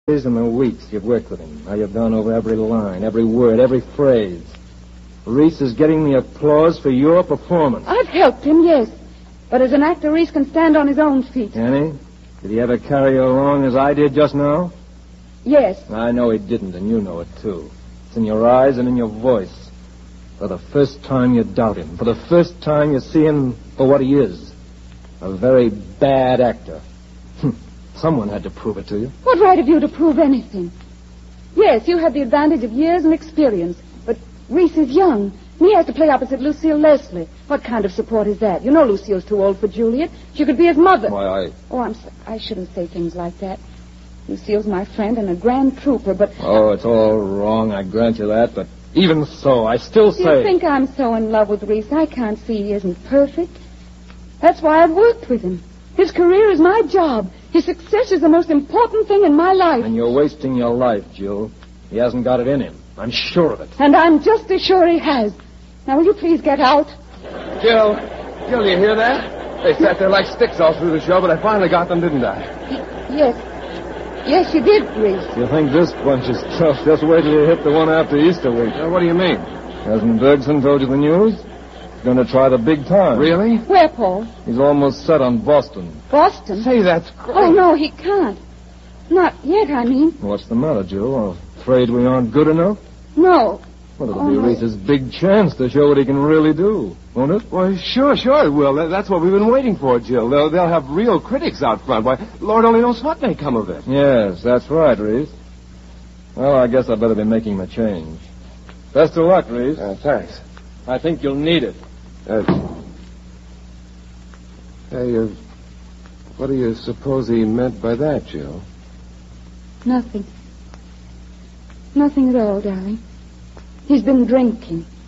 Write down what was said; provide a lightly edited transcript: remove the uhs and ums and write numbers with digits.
days and the weeks you've worked with him. How you've gone over every line, every word, every phrase. Reese is getting the applause for your performance. I've helped him, yes. But as an actor, Reese can stand on his own feet. Can he? Did he ever carry you along as I did just now? Yes. I know he didn't, and you know it, too. It's in your eyes and in your voice. For the first time you doubt him. For the first time you see him for what he is. A very bad actor. Someone had to prove it to you. What right have you to prove anything? Yes, you have the advantage of years and experience. But Reese is young. And he has to play opposite Lucille Leslie. What kind of support is that? You know Lucille's too old for Juliet. She could be his mother. Why, Oh, I shouldn't say things like that. Lucille's my friend and a grand trooper, but... Oh, it's all wrong. I grant you that. But even so, I still say... You think I'm so in love with Reese, I can't see he isn't perfect. That's why I've worked with him. His career is my job. His success is the most important thing in my life. And you're wasting your life, Jill. He hasn't got it in him. I'm sure of it. And I'm just as sure he has. Now, will you please get out? Jill, you hear that? They sat there like sticks all through the show, but I finally got them, didn't I? Yes, you did, Reese. You think this bunch is tough? Just wait till you hit the one after Easter week. What do you mean? Hasn't Bergson told you the news? He's going to try the big time. Really? Where, Paul? He's almost set on Boston. Boston? Say, that's great. Oh, no, he can't. Not yet, I mean. What's the matter, Jill? Afraid we aren't good enough? No. Well, it'll be Reese's big chance to show what he can really do, won't it? Well, sure it will. That's what we've been waiting for, Jill. They'll have real critics out front. Why, Lord only knows what may come of it. Yes, that's right, Reese. Well, I guess I better be making the change. Best of luck, Reese. Thanks. I think you'll need it. What do you suppose he meant by that, Jill? Nothing. Nothing at all, darling. He's been drinking.